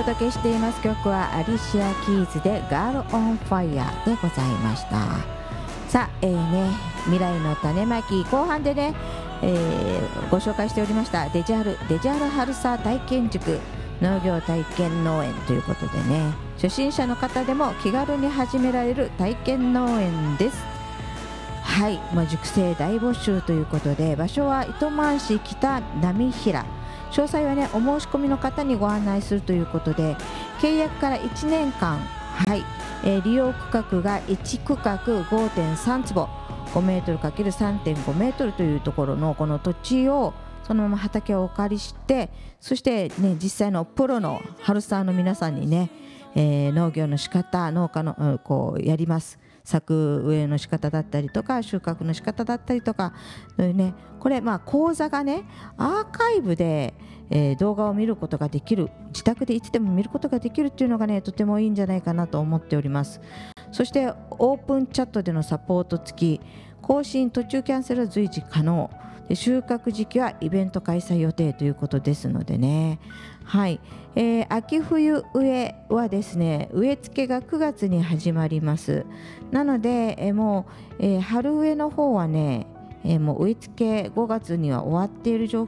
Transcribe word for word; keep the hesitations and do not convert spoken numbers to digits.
届けしています曲はアリシア・キーズで Girl on Fire でございました。さあ、えーね、未来の種まき後半でね、えー、ご紹介しておりましたデジャルデジャルハルサ体験塾農業体験農園ということでね、初心者の方でも気軽に始められる体験農園です。はい、まあ、塾生大募集ということで、場所は糸満市北浪平、詳細はねお申し込みの方にご案内するということで、契約からいちねんかん、はい、えー、利用区画がいち区画 ごてんさん 坪、ごメートル ×さんてんご メートルというところのこの土地をそのまま畑をお借りして、そしてね実際のプロのハルサーの皆さんにね、えー、農業の仕方、農家のこうやります。作植えの仕方だったりとか収穫の仕方だったりとか、ね、これまあ講座がねアーカイブで、えー、動画を見ることができる、自宅でいつでも見ることができるっていうのがねとてもいいんじゃないかなと思っております。そしてオープンチャットでのサポート付き、更新途中キャンセルは随時可能で、収穫時期はイベント開催予定ということですのでね、はい、えー、秋冬植えはですね植え付けがくがつに始まります。なので、えー、もう、えー、春植えの方はね、えー、もう植え付けごがつには終わっている状